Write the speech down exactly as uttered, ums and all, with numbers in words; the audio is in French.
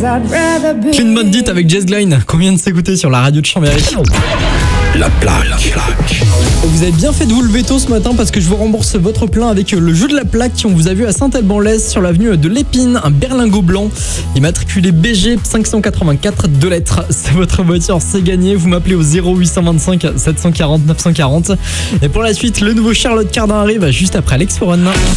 Clean Bandit avec Jess Glynne, qu'on vient de s'écouter sur la radio de Chambéry. La plaque. Vous avez bien fait de vous lever tôt ce matin parce que je vous rembourse votre plein avec le jeu de la plaque. On vous a vu à Saint-Alban-l'Est sur l'avenue de l'Épine, un berlingot blanc immatriculé B G cinq cent quatre-vingt-quatre, deux lettres. C'est votre voiture, c'est gagné. Vous m'appelez au zéro huit cent vingt-cinq sept cent quarante neuf cent quarante. Et pour la suite, le nouveau Charlotte Cardin arrive juste après Alex Foron.